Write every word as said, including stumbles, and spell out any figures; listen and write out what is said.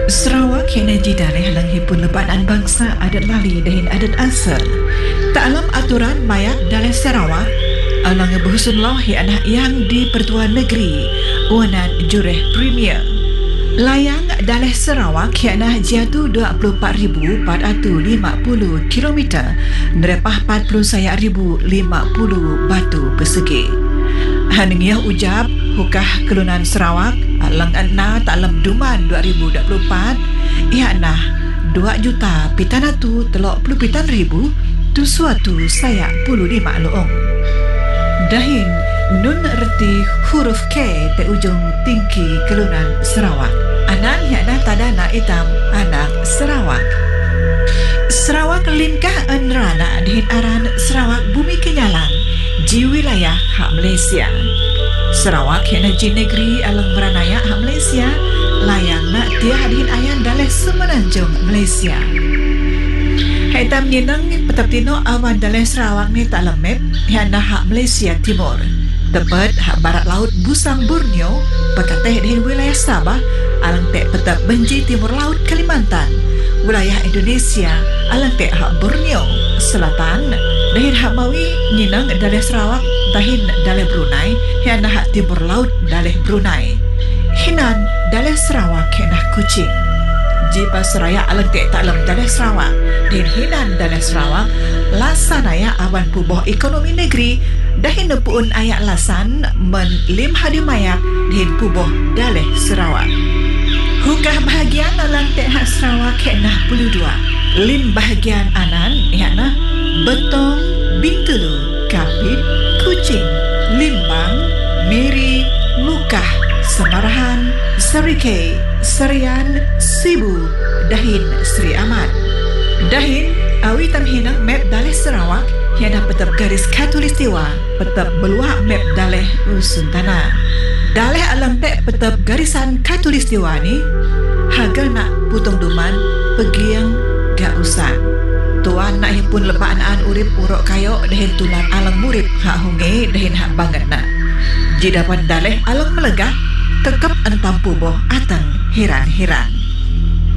Sarawak kena jidareh lang hipun lebanan bangsa adat lali dahin adat asal. Taklam aturan mayak dalam Sarawak alang berhusun lahi anak yang di Pertuan Negeri Uanan Jureh Premier. Layang dalam Sarawak kianah jatuh dua puluh empat ribu empat ratus lima puluh kilometer nerepah empat puluh ribu lima puluh batu persegi. Haningiyah ujab hukah kelunan Sarawak alang anna taklam duman dua ribu dua puluh empat ianah dua juta pitanatu telok puluh pitan ribu tu suatu sayak puluh lima loong. Dahin nun reti huruf K te ujung tinggi kelunan Sarawak. Anan yana tadana hitam anak Sarawak. Sarawak linkah enrana dihin aran Sarawak Bumi Kenyalang ji wilayah hak Malaysia. Sarawak yana ji negeri alang beranaya hak Malaysia layang nak dia dihin ayan daleh semenanjung Malaysia. Hitam ninang petap tino awan daleh Sarawak ni tak lemep yana hak Malaysia Timur. Tepat hak barat laut Busang Borneo bekateh dihin wilayah Sabah alang tek petap benji timur laut Kalimantan. Wilayah Indonesia alang tek hak Borneo Selatan dahin hak Mawi ninang daleh Sarawak dahin daleh Brunei yana hak timur laut daleh Brunei. Hinan daleh Sarawak yana Kuching. Jipa Seraya alang tek taklam daleh Sarawak dan hinan daleh Sarawak lasanaya awan puboh ekonomi negeri dahin nepuun ayak lasan men lim hadimayak dahin puboh daleh Sarawak. Hukah bahagian alang tek hak Sarawak yana puluh dua. Lim bahagian anan yana Betong, Bintulu, Kapit, Kuching, Limbang, Miri, Mukah, Semarahan, Serikei, Serian, Sibu, Dahin, Sri Aman. Dahin, awi tamhinang map daleh Sarawak yang dah petap garis khatulistiwa, petap beluak map daleh usun tanah. Daleh alam pek petap garisan khatulistiwa ni, hagal nak putong duman, pegiang gak usah. Tuan nak himpun lebaan urip urok kayok dahin tulan alang murip hak hunge dahin hak banget nak. Jidapan daleh alang melegah tekap entam puboh atang hiran-hiran.